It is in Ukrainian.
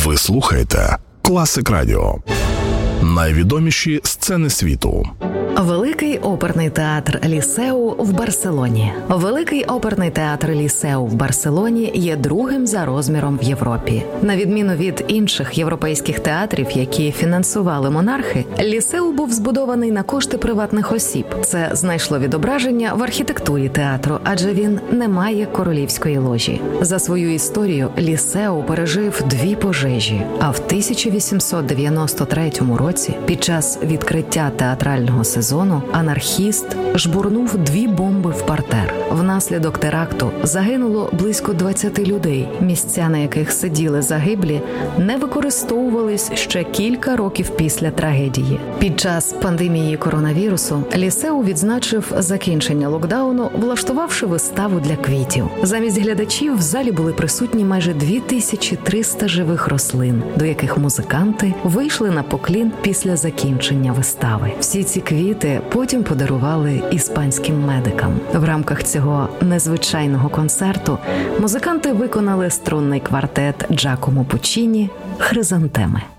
Ви слухаєте Класик Радіо. Найвідоміші сцени світу. Великий оперний театр Лісеу в Барселоні. Великий оперний театр Лісеу в Барселоні є другим за розміром в Європі. На відміну від інших європейських театрів, які фінансували монархи, Лісеу був збудований на кошти приватних осіб. Це знайшло відображення в архітектурі театру, адже він не має королівської ложі. За свою історію Лісеу пережив 2 пожежі, а в 1893 році, під час відкриття театрального сезону, анархіст жбурнув 2 бомби в партер. Внаслідок теракту загинуло близько 20 людей. Місця, на яких сиділи загиблі, не використовувались ще кілька років після трагедії. Під час пандемії коронавірусу Лісеу відзначив закінчення локдауну, влаштувавши виставу для квітів. Замість глядачів в залі були присутні майже 2300 живих рослин, до яких музиканти вийшли на поклін після закінчення вистави. Всі ці квіти потім подарували іспанським медикам. В рамках цього незвичайного концерту музиканти виконали струнний квартет Джакомо Пуччіні «Хризантеми».